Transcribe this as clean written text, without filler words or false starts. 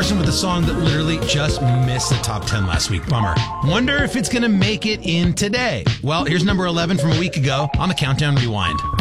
person with a song that literally just missed the top 10 last week. Bummer. Wonder if it's going to make it in today. Well, here's number 11 from a week ago on the Countdown Rewind.